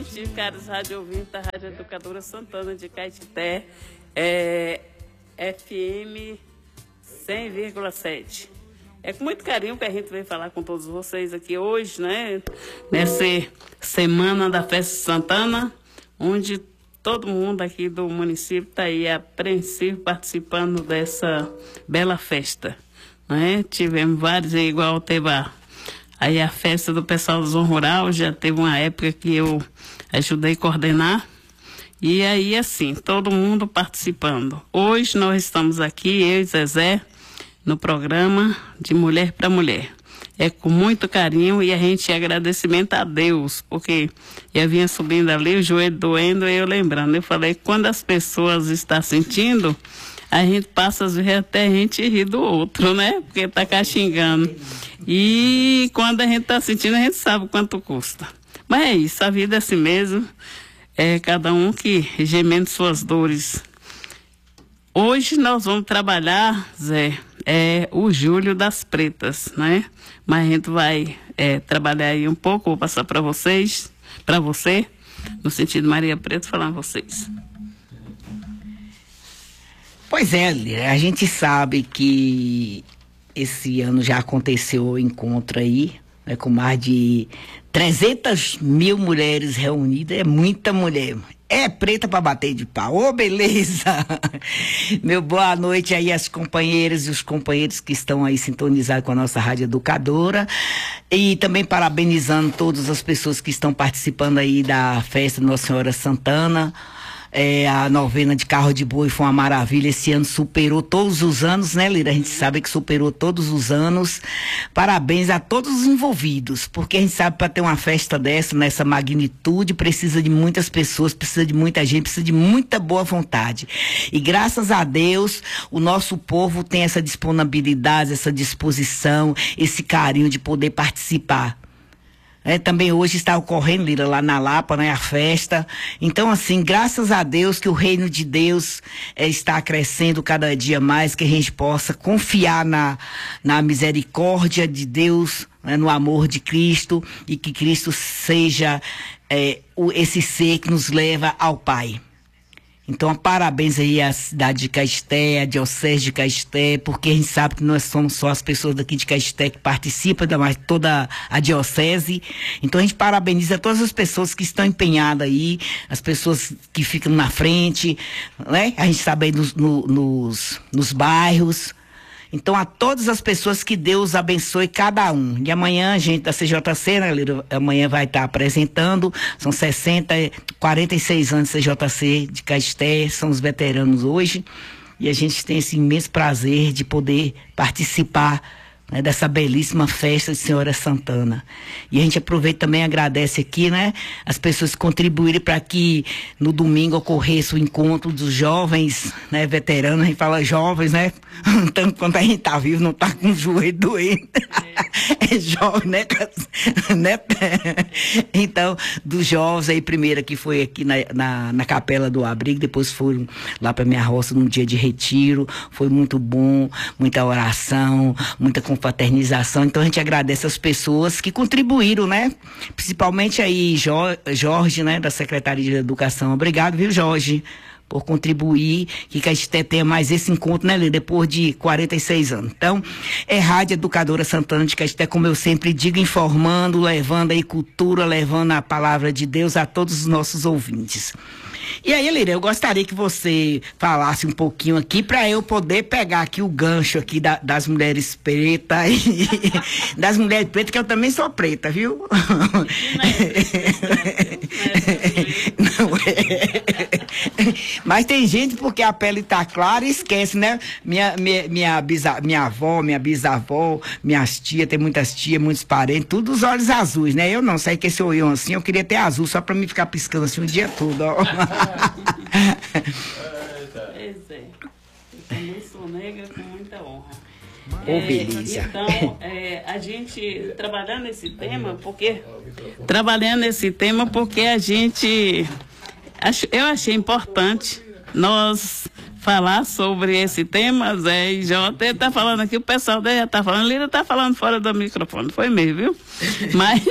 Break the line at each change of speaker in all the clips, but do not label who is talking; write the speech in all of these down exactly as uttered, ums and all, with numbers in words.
Noite, caros rádio ouvintes da Rádio Educadora Santana de Caetité, é, F M cem vírgula sete. É com muito carinho que a gente vem falar com todos vocês aqui hoje, né? Nessa semana da Festa Santana, onde todo mundo aqui do município está aí apreensivo participando dessa bela festa, né? Tivemos vários, igual teve a, aí a festa do pessoal do Zona Rural, já teve uma época que eu ajudei a coordenar, e aí assim, todo mundo participando. Hoje nós estamos aqui, eu e Zezé, no programa de Mulher para Mulher. É com muito carinho e a gente agradecimento a Deus, porque eu vinha subindo ali, o joelho doendo, e eu lembrando, eu falei, quando as pessoas estão sentindo, a gente passa às vezes até a gente rir do outro, né? Porque tá caxingando. E quando a gente tá sentindo, a gente sabe quanto custa. Mas é isso, a vida é assim mesmo, é cada um que gemendo suas dores. Hoje nós vamos trabalhar, Zé, é o Julho das Pretas, né? Mas a gente vai é, trabalhar aí um pouco, vou passar para vocês, para você, no sentido Maria Preta, falar a vocês.
Pois é, a gente sabe que esse ano já aconteceu o encontro aí, né, com mais de trezentas mil mulheres reunidas, é muita mulher. É preta para bater de pau. Ô, oh, beleza! Meu boa noite aí às companheiras e os companheiros que estão aí sintonizados com a nossa Rádio Educadora. E também parabenizando todas as pessoas que estão participando aí da festa Nossa Senhora Santana. É, a novena de carro de boi foi uma maravilha, esse ano superou todos os anos, né, Lira? A gente sabe que superou todos os anos. Parabéns a todos os envolvidos, porque a gente sabe que para ter uma festa dessa, nessa magnitude, precisa de muitas pessoas, precisa de muita gente, precisa de muita boa vontade. E graças a Deus, o nosso povo tem essa disponibilidade, essa disposição, esse carinho de poder participar. É, também hoje está ocorrendo, Lira, lá na Lapa, né, a festa. Então, assim, graças a Deus que o reino de Deus é, está crescendo cada dia mais, que a gente possa confiar na, na misericórdia de Deus, né, no amor de Cristo, e que Cristo seja é, o, esse ser que nos leva ao Pai. Então, parabéns aí à cidade de Caetité, à Diocese de Caetité, porque a gente sabe que nós somos só as pessoas daqui de Caetité que participam, mas toda a Diocese. Então, a gente parabeniza todas as pessoas que estão empenhadas aí, as pessoas que ficam na frente, né? A gente sabe aí nos, no, nos, nos bairros. Então, a todas as pessoas, que Deus abençoe cada um. E amanhã a gente da C J C, né, Lira, amanhã vai estar apresentando, são sessenta, quarenta e seis anos de C J C de Caetité, são os veteranos hoje, e a gente tem esse imenso prazer de poder participar, né, dessa belíssima festa de Senhora Santana. E a gente aproveita também e agradece aqui, né, as pessoas que contribuírem para que no domingo ocorresse o encontro dos jovens, né, veteranos. A gente fala jovens, né, tanto quanto a gente tá vivo, não tá com o joelho doendo. É jovem, né? né? Então, dos jovens aí, primeiro que foi aqui na, na, na Capela do Abrigo, depois foram lá para minha roça num dia de retiro, foi muito bom, muita oração, muita confraternização. Então a gente agradece as pessoas que contribuíram, né? Principalmente aí Jorge, né, da Secretaria de Educação. Obrigado, viu, Jorge, por contribuir, que Caetité tenha mais esse encontro, né, Lê, depois de quarenta e seis anos. Então, é Rádio Educadora Santana de Caetité, como eu sempre digo, informando, levando aí cultura, levando a palavra de Deus a todos os nossos ouvintes. E aí, Lira, eu gostaria que você falasse um pouquinho aqui para eu poder pegar aqui o gancho aqui da, das mulheres pretas e das mulheres pretas, que eu também sou preta, viu? Não é. Mas tem gente, porque a pele tá clara, esquece, né? Minha, minha, minha, bisa, minha avó, minha bisavó, minhas tias, tem muitas tias, muitos parentes, tudo os olhos azuis, né? Eu não sei que esse olhão assim, eu queria ter azul só pra mim ficar piscando assim o dia todo, ó.
Pois é, eu também sou negra com muita honra.
Oh, é, beleza.
Então, é, a gente trabalhando esse tema, porque trabalhando esse tema porque a gente, eu achei importante nós falar sobre esse tema, Zé e Jota. Ele está falando aqui, o pessoal já está falando, Lira está falando fora do microfone, foi mesmo, viu? Mas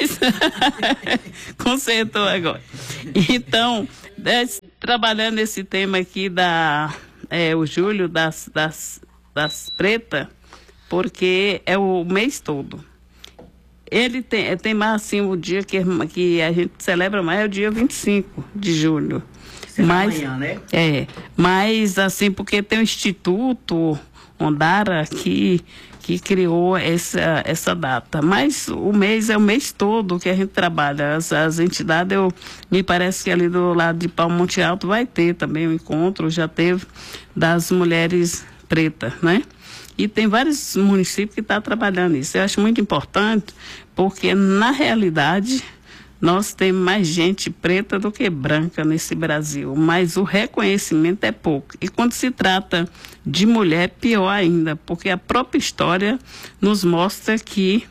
consertou agora. Então, é, trabalhando esse tema aqui da é, o Júlio das, das, das pretas, porque é o mês todo. Ele tem, tem mais assim, o dia que, que a gente celebra mais é o dia vinte e cinco de julho. Mas, amanhã, né? É, mas assim, porque tem o Instituto Ondara que, que criou essa, essa data. Mas o mês é o mês todo que a gente trabalha. As, as entidades, eu, me parece que ali do lado de Palmo Monte Alto vai ter também um encontro, já teve, das mulheres pretas, né? E tem vários municípios que estão trabalhando isso. Eu acho muito importante, porque na realidade nós temos mais gente preta do que branca nesse Brasil, mas o reconhecimento é pouco. E quando se trata de mulher, pior ainda, porque a própria história nos mostra que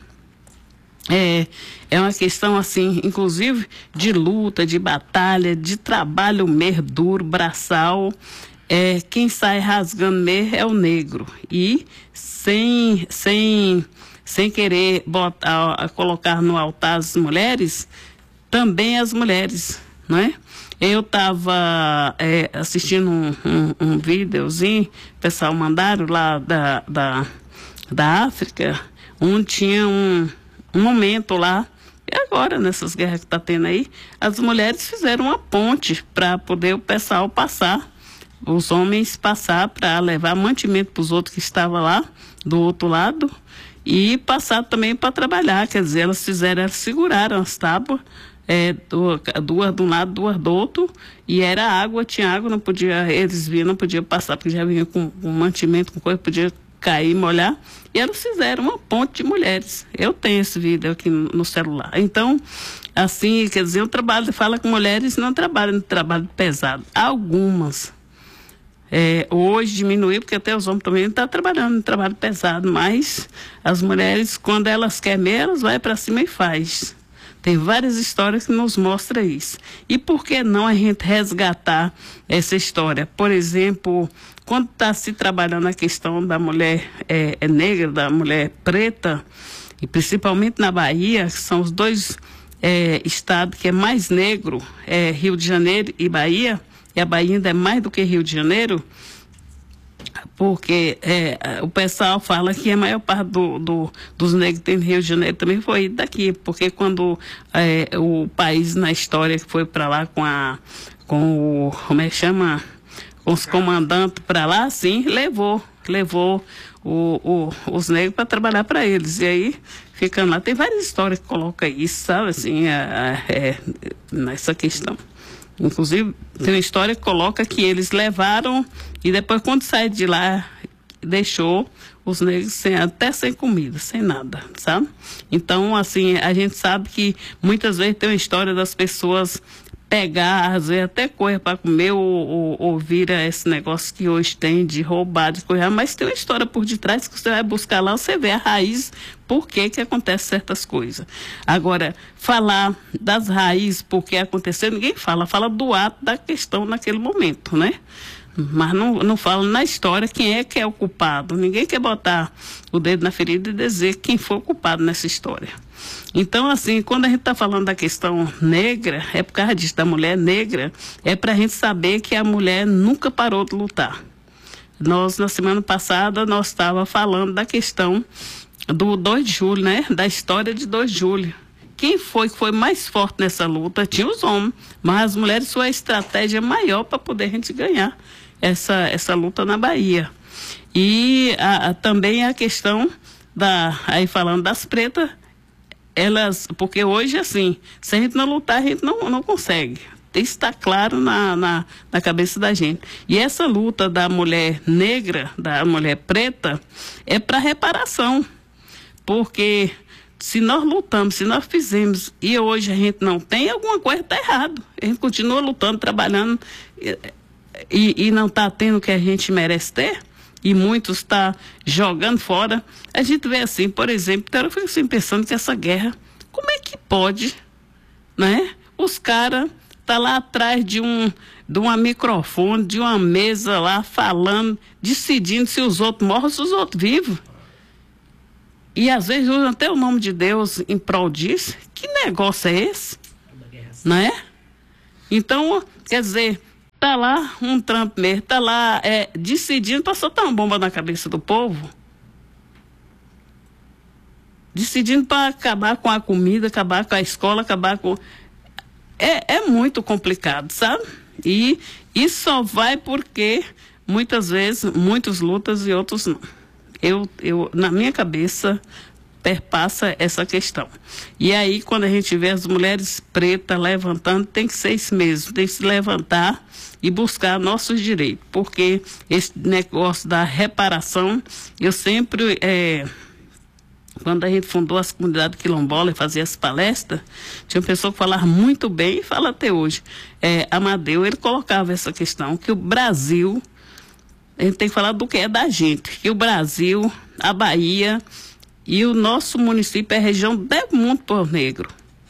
é, é uma questão, assim, inclusive de luta, de batalha, de trabalho mesmo duro, braçal. É, quem sai rasgando mesmo é o negro. E sem, sem, sem querer botar, colocar no altar as mulheres, também as mulheres, não é? Eu estava é, assistindo um, um, um videozinho, o pessoal mandaram lá da, da, da África, onde tinha um, um momento lá, e agora, nessas guerras que está tendo aí, as mulheres fizeram uma ponte para poder o pessoal passar, os homens passar para levar mantimento para os outros que estavam lá, do outro lado, e passar também para trabalhar, quer dizer, elas fizeram, elas seguraram as tábuas, É, duas de um lado, duas do outro, e era água, tinha água, não podia, eles vinham, não podia passar, porque já vinha com, com mantimento, com coisa, podia cair, molhar, e eles fizeram uma ponte de mulheres. Eu tenho esse vídeo aqui no, no celular. Então, assim, quer dizer, eu trabalho, fala com mulheres, não trabalho no trabalho pesado. Algumas. É, hoje diminuiu, porque até os homens também não estão trabalhando no trabalho pesado, mas as mulheres, quando elas querem mesmo, elas vão para cima e faz. Tem várias histórias que nos mostram isso. E por que não a gente resgatar essa história? Por exemplo, quando está se trabalhando a questão da mulher é, é negra, da mulher preta, e principalmente na Bahia, que são os dois é, estados que é mais negro, é Rio de Janeiro e Bahia, e a Bahia ainda é mais do que Rio de Janeiro, porque é, o pessoal fala que a maior parte do, do, dos negros que tem no Rio de Janeiro também foi daqui, porque quando é, o país na história que foi para lá com a com o, como é que chama, com os comandantes para lá, sim, levou, levou o, o, os negros para trabalhar para eles, e aí ficando lá, tem várias histórias que colocam isso, sabe, assim, é, é, nessa questão. Inclusive, tem uma história que coloca que eles levaram e depois, quando sai de lá, deixou os negros sem, até sem comida, sem nada, sabe? Então, assim, a gente sabe que muitas vezes tem uma história das pessoas pegar, às vezes até coisa para comer ou, ou, ou vira esse negócio que hoje tem de roubar, de coisa, mas tem uma história por detrás que você vai buscar lá, você vê a raiz, por que que acontece certas coisas. Agora, falar das raízes, por que aconteceu, ninguém fala, fala do ato da questão naquele momento, né? Mas não, não fala na história quem é que é o culpado. Ninguém quer botar o dedo na ferida e dizer quem foi o culpado nessa história. Então, assim, quando a gente está falando da questão negra, é por causa disso, da mulher negra, é para a gente saber que a mulher nunca parou de lutar. Nós, na semana passada, nós estávamos falando da questão do dois de julho, né? Da história de dois de julho. Quem foi que foi mais forte nessa luta? Tinha os homens, mas as mulheres foi a estratégia maior para poder a gente ganhar essa, essa luta na Bahia. E a, a, também a questão, da, aí falando das pretas, elas, porque hoje, assim, se a gente não lutar, a gente não, não consegue. Isso está claro na, na, na cabeça da gente. E essa luta da mulher negra, da mulher preta, é para reparação. Porque se nós lutamos, se nós fizemos, e hoje a gente não tem, alguma coisa está errado. A gente continua lutando, trabalhando, e, e, e não está tendo o que a gente merece ter. E muitos estão tá jogando fora. A gente vê assim, por exemplo, eu fico assim pensando que essa guerra, como é que pode, né? Os caras está lá atrás de, um, de uma microfone, de uma mesa lá, falando, decidindo se os outros morrem ou se os outros vivem. E às vezes usam até o nome de Deus em prol disso. Que negócio é esse? Não é? Então, quer dizer, tá lá um Trump mesmo, tá lá é, decidindo para soltar uma bomba na cabeça do povo. Decidindo para acabar com a comida, acabar com a escola, acabar com... É, é muito complicado, sabe? E isso só vai porque, muitas vezes, muitos lutas e outros não. Eu, eu, na minha cabeça, perpassa essa questão. E aí, quando a gente vê as mulheres pretas levantando, tem que ser isso mesmo, tem que se levantar e buscar nossos direitos. Porque esse negócio da reparação, eu sempre... É, quando a gente fundou as comunidades quilombolas e fazia as palestras, tinha uma pessoa que falava muito bem e fala até hoje. É, Amadeu, ele colocava essa questão, que o Brasil, a gente tem que falar do que é da gente, que o Brasil, a Bahia e o nosso município é a região deve muito por negro.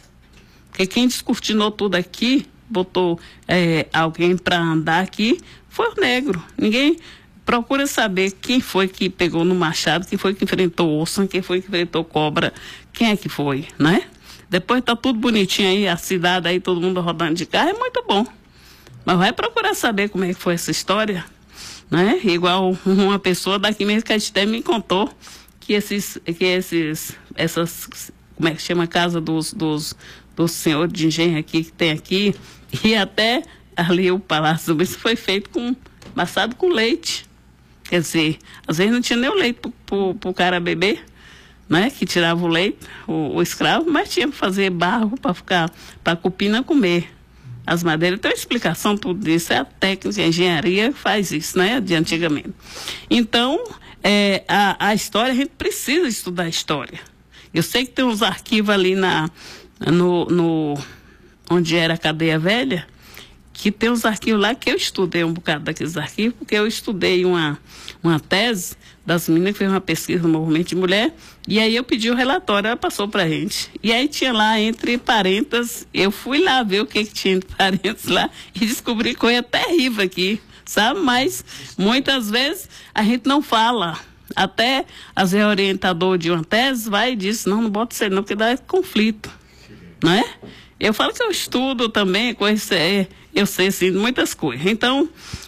Porque quem descortinou tudo aqui, botou é, alguém para andar aqui, foi o negro. Ninguém... Procura saber quem foi que pegou no machado, quem foi que enfrentou osso, quem foi que enfrentou cobra, quem é que foi, né? Depois tá tudo bonitinho aí, a cidade aí, todo mundo rodando de carro, é muito bom. Mas vai procurar saber como é que foi essa história, né? Igual uma pessoa daqui mesmo que a gente me contou que esses, que esses, essas, como é que chama, casa dos, dos, dos senhores de engenho aqui, que tem aqui, e até ali o Palácio do Bispo foi feito com, amassado com leite. Quer dizer, às vezes não tinha nem o leite para o cara beber, né? Que tirava o leite, o, o escravo, mas tinha que fazer barro para ficar, para a cupina comer as madeiras. Tem uma explicação tudo isso, é a técnica, a engenharia que faz isso, né? De antigamente. Então, é, a, a história, a gente precisa estudar a história. Eu sei que tem uns arquivos ali na, no, no, onde era a cadeia velha, que tem uns arquivos lá que eu estudei um bocado daqueles arquivos, porque eu estudei uma, uma tese das meninas que fez uma pesquisa no movimento de mulher, e aí eu pedi o relatório, ela passou pra gente. E aí tinha lá entre parênteses, eu fui lá ver o que, que tinha entre parênteses lá e descobri coisa terrível aqui, sabe? Mas muitas vezes a gente não fala. Até as reorientadoras de uma tese vai e diz, não, não bota isso aí não, porque dá conflito, não é? Eu falo que eu estudo também, conheço, é, eu sei assim, muitas coisas. Então,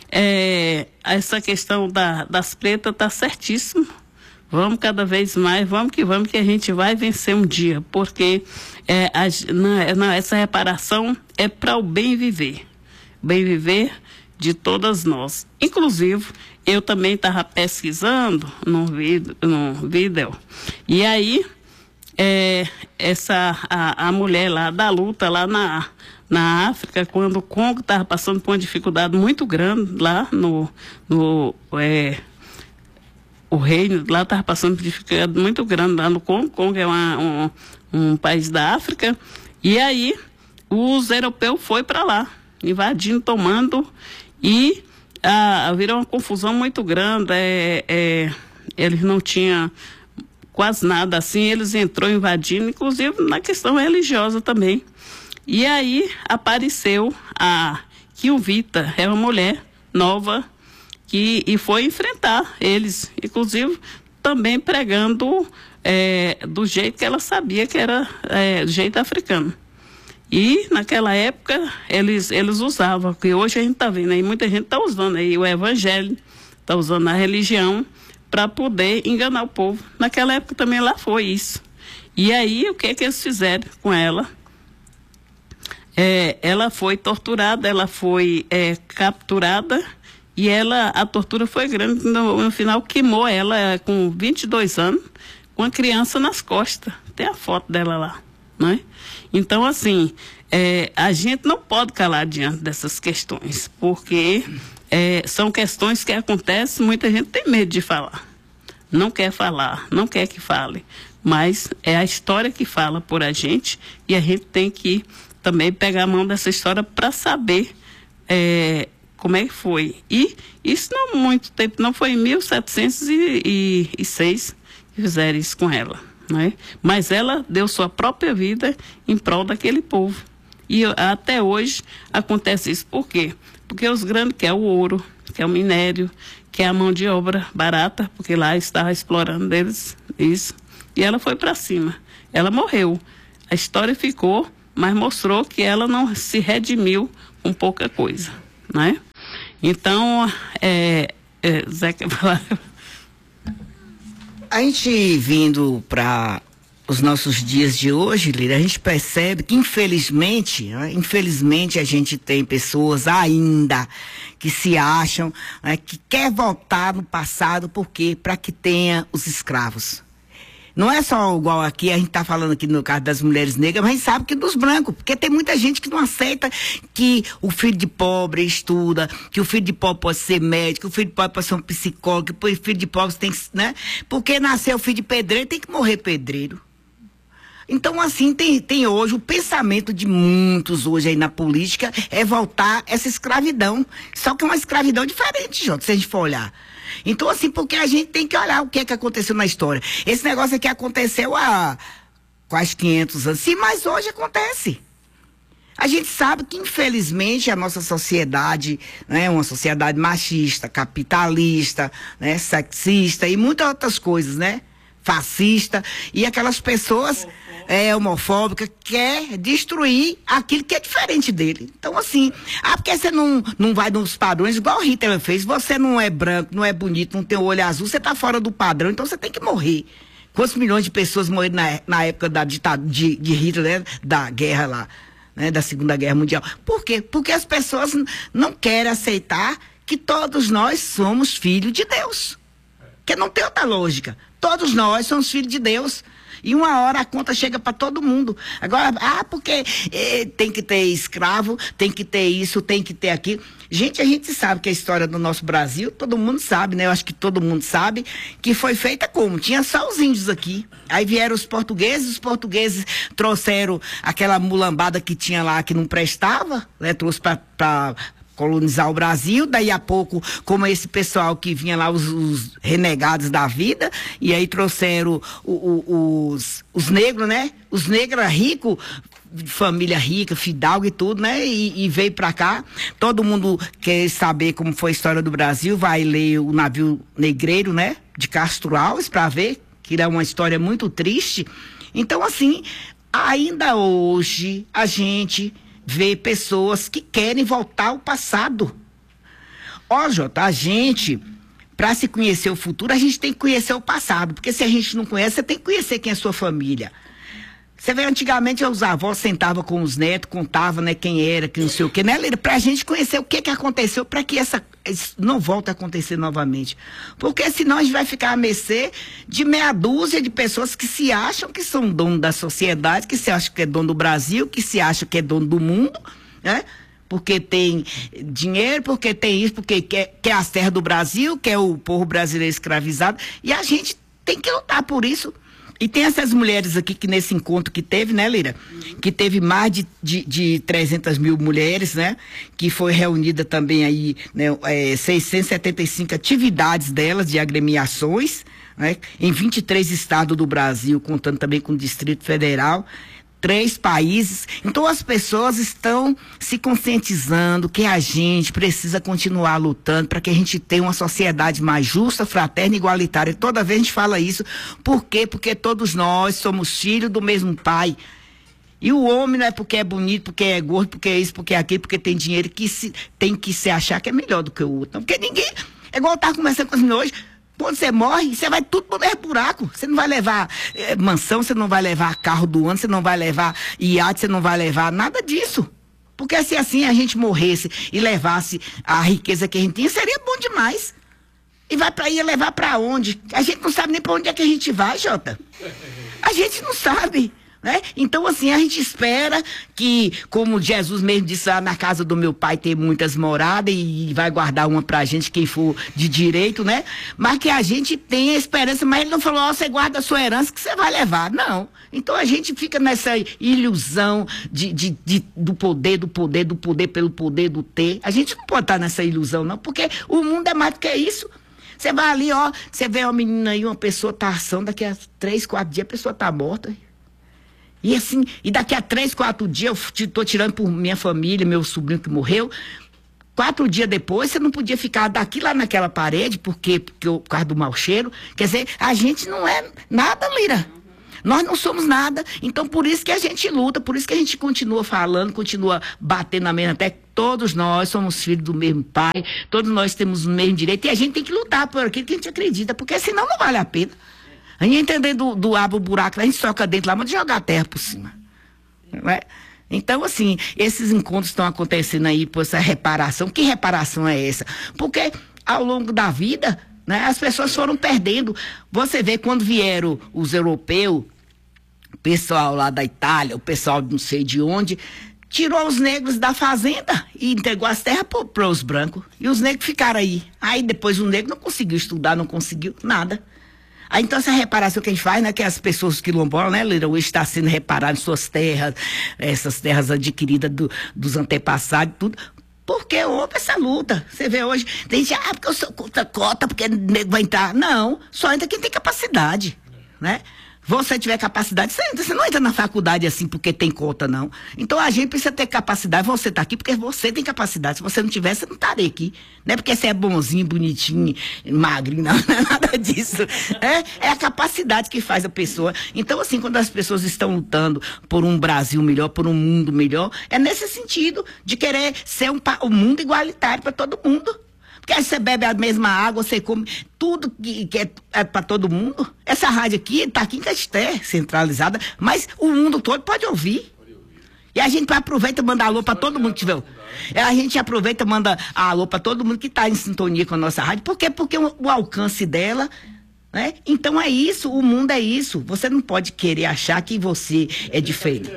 é, essa questão da, das pretas está certíssimo. Vamos cada vez mais, vamos que vamos, que a gente vai vencer um dia. Porque é, a, não, não, essa reparação é para o bem viver. Bem viver de todas nós. Inclusive, eu também estava pesquisando no vídeo, no vídeo, e aí... É, essa, a, a mulher lá da luta lá na, na África, quando o Congo estava passando por uma dificuldade muito grande lá no, no é, o reino lá estava passando por dificuldade muito grande lá no Congo. Congo é uma, um, um país da África, e aí os europeus foram para lá, invadindo, tomando, e a, virou uma confusão muito grande. É, é, eles não tinham quase nada assim, eles entrou invadindo, inclusive na questão religiosa também. E aí apareceu a Kilvita, é uma mulher nova, que, e foi enfrentar eles, inclusive também pregando é, do jeito que ela sabia que era é, do jeito africano. E naquela época eles, eles usavam, que hoje a gente está vendo aí, muita gente está usando aí o evangelho, está usando a religião, para poder enganar o povo. Naquela época também lá foi isso. E aí, o que é que eles fizeram com ela? É, ela foi torturada, ela foi é, capturada, e ela, a tortura foi grande. No, no final, queimou ela com vinte e dois anos, com a criança nas costas. Tem a foto dela lá, não é? Então, assim, é, a gente não pode calar diante dessas questões, porque... É, são questões que acontecem, muita gente tem medo de falar. Não quer falar, não quer que fale. Mas é a história que fala por a gente, e a gente tem que também pegar a mão dessa história para saber é, como é que foi. E isso não há muito tempo, não foi em mil setecentos e seis que fizeram isso com ela, né? Mas ela deu sua própria vida em prol daquele povo. E até hoje acontece isso. Por quê? Porque os grandes querem o ouro, quer o minério, quer a mão de obra barata, porque lá estava explorando deles isso. E ela foi para cima. Ela morreu. A história ficou, mas mostrou que ela não se redimiu com pouca coisa, né? Então, é, é, Zé quer falar?
A gente vindo para os nossos dias de hoje, Lira, a gente percebe que infelizmente, né, infelizmente a gente tem pessoas ainda que se acham, né, que quer voltar no passado, por quê? Para que tenha os escravos. Não é só igual aqui, a gente está falando aqui no caso das mulheres negras, mas a gente sabe que dos brancos, porque tem muita gente que não aceita que o filho de pobre estuda, que o filho de pobre pode ser médico, que o filho de pobre pode ser um psicólogo, que o filho de pobre tem que, né? Porque nasceu filho de pedreiro, tem que morrer pedreiro. Então, assim, tem, tem hoje, o pensamento de muitos hoje aí na política é voltar essa escravidão. Só que é uma escravidão diferente, Jota, se a gente for olhar. Então, assim, porque a gente tem que olhar o que é que aconteceu na história. Esse negócio aqui aconteceu há quase quinhentos anos. Sim, mas hoje acontece. A gente sabe que, infelizmente, a nossa sociedade, né, é uma sociedade machista, capitalista, né, sexista e muitas outras coisas, né? Fascista. E aquelas pessoas é, homofóbicas quer destruir aquilo que é diferente dele. Então, assim, ah, porque você não, não vai nos padrões, igual o Hitler fez, você não é branco, não é bonito, não tem o olho azul, você tá fora do padrão, então você tem que morrer. Quantos milhões de pessoas morreram na, na época da ditadura de, de Hitler, né, da guerra lá, né, da Segunda Guerra Mundial? Por quê? Porque as pessoas não querem aceitar que todos nós somos filhos de Deus. Porque não tem outra lógica. Todos nós somos filhos de Deus. E uma hora a conta chega para todo mundo. Agora, ah, porque eh, tem que ter escravo, tem que ter isso, tem que ter aquilo. Gente, a gente sabe que a história do nosso Brasil, todo mundo sabe, né? Eu acho que todo mundo sabe que foi feita como? Tinha só os índios aqui. Aí vieram os portugueses, os portugueses trouxeram aquela mulambada que tinha lá que não prestava, né? Trouxe para colonizar o Brasil, daí a pouco, como esse pessoal que vinha lá, os, os renegados da vida, e aí trouxeram o, o, os, os negros, né? Os negros ricos, família rica, fidalgo e tudo, né? E, e veio pra cá. Todo mundo quer saber como foi a história do Brasil, vai ler o navio negreiro, né? De Castro Alves, pra ver, que é uma história muito triste. Então, assim, ainda hoje, a gente ver pessoas que querem voltar ao passado. Ó, Jota, a gente, para se conhecer o futuro, a gente tem que conhecer o passado, porque se a gente não conhece, você tem que conhecer quem é a sua família. Você vê, antigamente os avós sentavam com os netos, contavam, né, quem era, que não sei o que, né, Lira? Pra gente conhecer o que que aconteceu, para que essa isso não volte a acontecer novamente. Porque senão a gente vai ficar à mercê de meia dúzia de pessoas que se acham que são dono da sociedade, que se acham que é dono do Brasil, que se acham que é dono do mundo, né? Porque tem dinheiro, porque tem isso, porque quer, quer as terras do Brasil, quer o povo brasileiro escravizado, e a gente tem que lutar por isso. E tem essas mulheres aqui que nesse encontro que teve, né, Lira? Uhum. Que teve mais de, de, de trezentas mil mulheres, né? Que foi reunida também aí, né, é, seiscentas e setenta e cinco atividades delas, de agremiações, né? Em vinte e três estados do Brasil, contando também com o Distrito Federal. Três países. Então as pessoas estão se conscientizando que a gente precisa continuar lutando para que a gente tenha uma sociedade mais justa, fraterna e igualitária. Toda vez a gente fala isso. Por quê? Porque todos nós somos filhos do mesmo pai. E o homem não é porque é bonito, porque é gordo, porque é isso, porque é aquilo, porque tem dinheiro, que se, tem que se achar que é melhor do que o outro. Não, porque ninguém... É igual eu estava conversando com as meninas hoje. Quando você morre, você vai tudo pro mesmo buraco. Você não vai levar é, mansão, você não vai levar carro do ano, você não vai levar iate, você não vai levar nada disso. Porque se assim a gente morresse e levasse a riqueza que a gente tinha, seria bom demais. E vai para ir levar para onde? A gente não sabe nem para onde é que a gente vai, Jota. A gente não sabe. Né? Então, assim, a gente espera que, como Jesus mesmo disse, ah, na casa do meu pai tem muitas moradas e vai guardar uma pra gente, quem for de direito, né? Mas que a gente tenha esperança, mas ele não falou, ó, você guarda a sua herança que você vai levar. Não. Então a gente fica nessa ilusão de, de, de, do poder, do poder, do poder pelo poder do ter. A gente não pode estar nessa ilusão, não, porque o mundo é mais do que isso. Você vai ali, ó, você vê uma menina aí, uma pessoa tá ação, daqui a três, quatro dias a pessoa tá morta. E assim, e daqui a três, quatro dias, eu estou tirando por minha família, meu sobrinho que morreu. Quatro dias depois, você não podia ficar daqui lá naquela parede, porque, porque por causa do mau cheiro. Quer dizer, a gente não é nada, Lira. Nós não somos nada. Então, por isso que a gente luta, por isso que a gente continua falando, continua batendo na mesa, até que todos nós somos filhos do mesmo pai, todos nós temos o mesmo direito, e a gente tem que lutar por aquilo que a gente acredita, porque senão não vale a pena. A gente entender do, do aba o buraco, a gente soca dentro lá, mas jogar a terra por cima. Não é? Então, assim, esses encontros estão acontecendo aí por essa reparação. Que reparação é essa? Porque ao longo da vida, né, as pessoas foram perdendo. Você vê quando vieram os europeus, o pessoal lá da Itália, o pessoal não sei de onde, tirou os negros da fazenda e entregou as terras para os brancos. E os negros ficaram aí. Aí depois o negro não conseguiu estudar, não conseguiu nada. Aí, então, essa reparação que a gente faz, né, que as pessoas quilombolas, né, Lira, hoje está sendo reparado em suas terras, essas terras adquiridas do, dos antepassados, tudo, porque houve essa luta. Você vê hoje, tem gente, ah, porque eu sou contra cota, porque o nego vai entrar. Não, só entra quem tem capacidade, né? Você tiver capacidade, você, entra, você não entra na faculdade assim porque tem cota, não. Então a gente precisa ter capacidade. Você está aqui porque você tem capacidade. Se você não tivesse, você não estaria aqui. Não é porque você é bonzinho, bonitinho, magrinho, não, não é nada disso. É, é a capacidade que faz a pessoa. Então, assim, quando as pessoas estão lutando por um Brasil melhor, por um mundo melhor, é nesse sentido de querer ser um, um mundo igualitário para todo mundo. Porque aí você bebe a mesma água, você come tudo que, que é, é para todo mundo. Essa rádio aqui está aqui em Caeté, centralizada, mas o mundo todo pode ouvir. E a gente aproveita e manda alô para todo mundo que tiver. A gente aproveita e manda alô para todo mundo que está em sintonia com a nossa rádio. Por quê? Porque o, o alcance dela, né? Então é isso, o mundo é isso. Você não pode querer achar que você é diferente.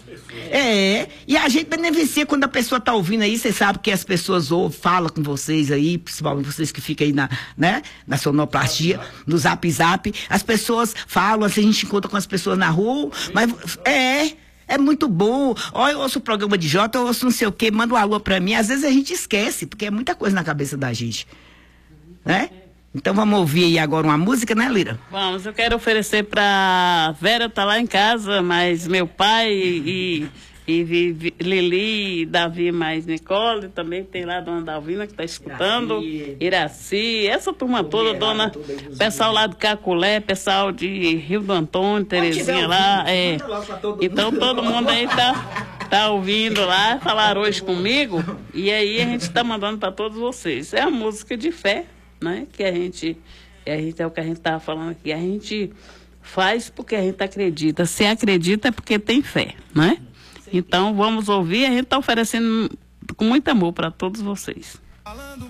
É, e a gente beneficia quando a pessoa está ouvindo aí, você sabe que as pessoas ouvem, falam com vocês aí, principalmente vocês que ficam aí na, né, na sonoplastia, no zap zap, as pessoas falam, assim, a gente encontra com as pessoas na rua, mas é, é muito bom. Ó, eu ouço o programa de Jota, eu ouço não sei o quê, manda um alô pra mim, às vezes a gente esquece, porque é muita coisa na cabeça da gente, né? Então vamos ouvir aí agora uma música, né, Lira?
Vamos, eu quero oferecer para Vera, tá lá em casa, mas meu pai e, e Vivi, Lili, Davi mais Nicole, também tem lá a dona Dalvina que está escutando, Iraci, Iraci, essa turma toda, dona, pessoal lá do Caculé, pessoal de Rio do Antônio, Terezinha lá, é. Então todo mundo aí tá... Tá ouvindo lá, falaram hoje comigo, e aí a gente tá mandando para todos vocês. É a música de fé, né? Que a gente, a gente é o que a gente tava falando aqui. A gente faz porque a gente acredita. Se acredita é porque tem fé, né? Então vamos ouvir. A gente tá oferecendo com muito amor para todos vocês.